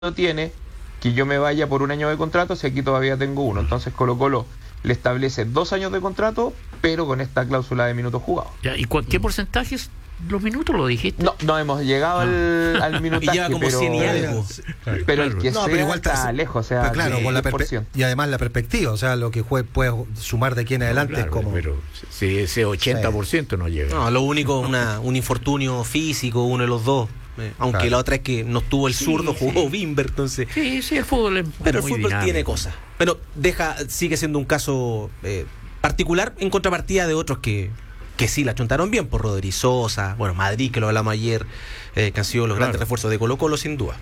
tiene que yo me vaya por un año de contrato si aquí todavía tengo uno. Entonces Colo-Colo le establece 2 años de contrato, pero con esta cláusula de minutos jugados. Ya, ¿y qué porcentaje es los minutos, lo dijiste? No hemos llegado al minutaje, y lleva como 100 y algo. Pero el que no, sea pero igual está lejos, o sea, claro, con la 10%. y además la perspectiva, o sea, lo que puede sumar de aquí en adelante Claro, es como... pero si ese 80% no llega. No, lo único, un infortunio físico, uno de los dos. Aunque Claro. la otra es que no tuvo el zurdo, jugó sí. Bimber, entonces... Sí, el fútbol es Pero el muy fútbol dinámico. tiene cosas. Pero sigue siendo un caso particular en contrapartida de otros que sí la chuntaron bien, por Rodri Sosa, bueno, Madrid, que lo hablamos ayer, que han sido los grandes refuerzos de Colo-Colo, sin duda.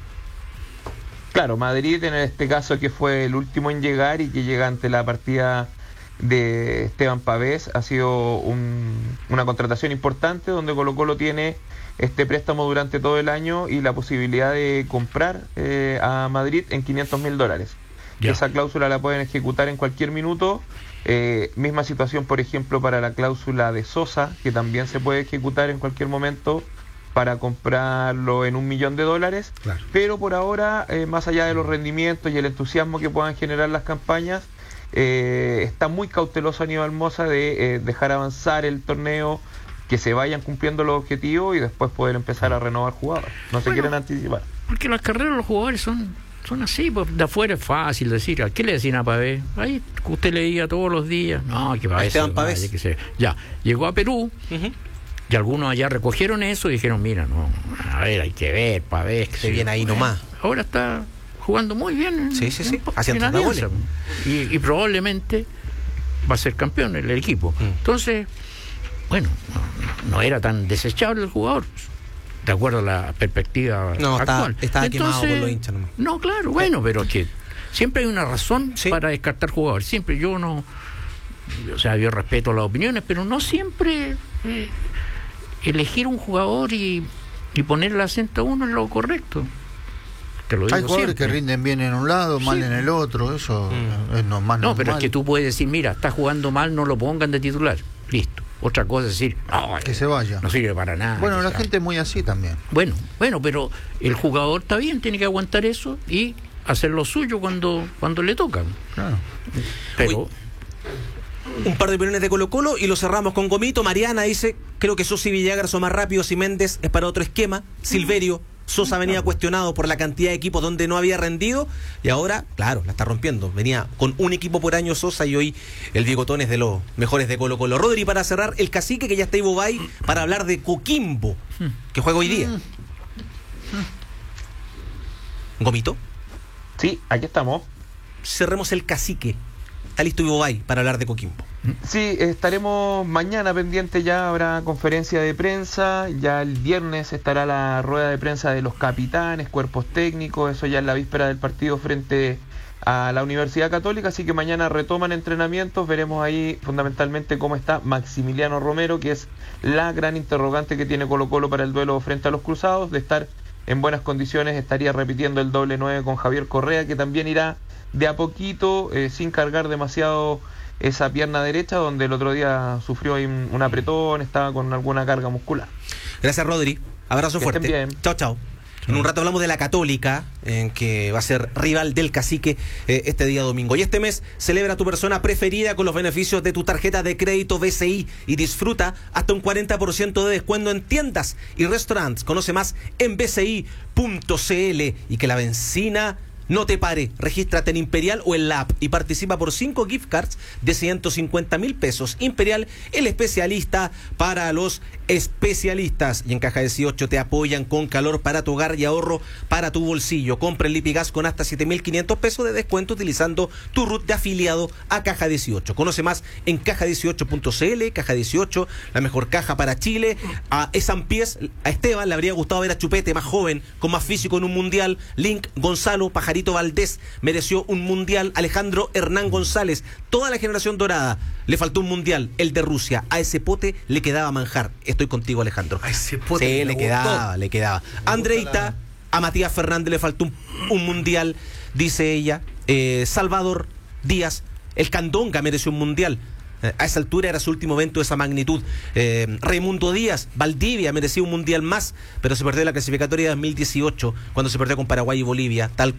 Claro, Madrid en este caso que fue el último en llegar y que llega ante la partida de Esteban Pavés, ha sido una contratación importante donde Colo-Colo tiene este préstamo durante todo el año y la posibilidad de comprar a Madrid en $500.000. Ya. Esa cláusula la pueden ejecutar en cualquier minuto. Misma situación, por ejemplo, para la cláusula de Sosa, que también se puede ejecutar en cualquier momento para comprarlo en $1 millón. Claro. Pero por ahora, más allá de los rendimientos y el entusiasmo que puedan generar las campañas, está muy cauteloso Aníbal Mosa de dejar avanzar el torneo, que se vayan cumpliendo los objetivos y después poder empezar a renovar jugadores. No se quieren anticipar. Porque las carreras de los jugadores son así, pues de afuera es fácil decir. ¿A qué le decían a Pavés? Ahí usted leía todos los días. No, que Pavés. Esteban Pavés. Ya, llegó a Perú. Y algunos allá recogieron eso y dijeron, mira, no, a ver, hay que ver, Pavés. Que Se viene ahí nomás. Ahora está jugando muy bien. Sí. Haciendo en Alianza. Y probablemente va a ser campeón el equipo. Entonces, bueno, no era tan desechable el jugador, de acuerdo a la perspectiva actual. Estaba quemado por los hinchas nomás. No, claro, bueno, pero es que siempre hay una razón Sí. para descartar jugadores. Siempre yo respeto las opiniones, pero no siempre elegir un jugador y poner el acento a uno es lo correcto. Te lo digo Hay jugadores siempre. que rinden bien en un lado, mal en el otro, eso es normal. No, pero es que tú puedes decir, mira, está jugando mal, no lo pongan de titular. Listo. Otra cosa es decir, que se vaya. no sirve para nada. Bueno, la quizás. gente es muy así también. Bueno, pero el jugador está bien, tiene que aguantar eso y hacer lo suyo cuando le tocan. Claro. Pero Un par de opiniones de Colo-Colo y lo cerramos con Gomito. Mariana dice, creo que Sosa y Villagra son más rápidos y Méndez es para otro esquema. Silverio, Sosa venía cuestionado por la cantidad de equipos donde no había rendido y ahora, claro, la está rompiendo. Venía con un equipo por año Sosa y hoy el Bigotón es de los mejores de Colo-Colo. Rodri, para cerrar, el Cacique, que ya está Ivo Bay para hablar de Coquimbo, que juega hoy día. Gomito, Sí, aquí estamos. cerremos el Cacique. Está listo Ivo Bay para hablar de Coquimbo. Sí, estaremos mañana pendientes, ya habrá conferencia de prensa, ya el viernes estará la rueda de prensa de los capitanes, cuerpos técnicos, eso ya en la víspera del partido frente a la Universidad Católica, así que mañana retoman entrenamientos, veremos ahí fundamentalmente cómo está Maximiliano Romero, que es la gran interrogante que tiene Colo-Colo para el duelo frente a los Cruzados. De estar en buenas condiciones estaría repitiendo el doble 9 con Javier Correa, que también irá de a poquito, sin cargar demasiado esa pierna derecha, donde el otro día sufrió ahí un apretón, estaba con alguna carga muscular. Gracias, Rodri. Abrazo Que fuerte. estén bien. Chao. En un rato hablamos de la Católica, en que va a ser rival del Cacique este día domingo. Y este mes celebra a tu persona preferida con los beneficios de tu tarjeta de crédito BCI y disfruta hasta un 40% de descuento en tiendas y restaurantes. Conoce más en bci.cl y que la benzina no te pare. Regístrate en Imperial o en la app y participa por 5 gift cards de 150.000 pesos. Imperial, el especialista para los especialistas. Y en Caja 18 te apoyan con calor para tu hogar y ahorro para tu bolsillo. Compra el Lipigas con hasta 7.500 pesos de descuento utilizando tu RUT de afiliado a Caja 18. Conoce más en caja18.cl. Caja 18, la mejor caja para Chile. A Esampiés, a Esteban le habría gustado ver a Chupete más joven, con más físico en un mundial. Link Gonzalo, Pajarito Valdés mereció un mundial. Alejandro Hernán González, toda la generación dorada, le faltó un mundial, el de Rusia. A ese pote le quedaba manjar. Estoy contigo, Alejandro. A ese pote sí, me le gustó. quedaba. Andreita, a Matías Fernández le faltó un mundial, dice ella. Salvador Díaz, el Candonga mereció un mundial. A esa altura era su último evento de esa magnitud. Raimundo Díaz, Valdivia, merecía un mundial más, pero se perdió la clasificatoria de 2018 cuando se perdió con Paraguay y Bolivia, tal